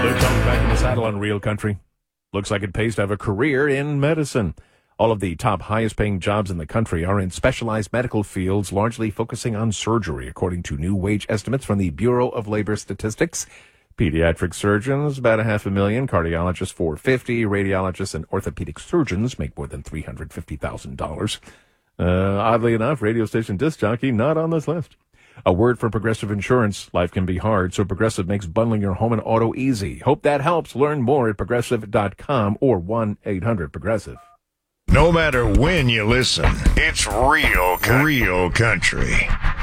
Luke Combs back in the saddle on Real Country. Looks like it pays to have a career in medicine. All of the top highest-paying jobs in the country are in specialized medical fields, largely focusing on surgery, according to new wage estimates from the Bureau of Labor Statistics. Pediatric surgeons, about $500,000. Cardiologists, $450,000. Radiologists and orthopedic surgeons make more than $350,000. Oddly enough, radio station disc jockey not on this list. A word for Progressive Insurance. Life can be hard, so Progressive makes bundling your home and auto easy. Hope that helps. Learn more at Progressive.com or 1-800-PROGRESSIVE. No matter when you listen, it's real country.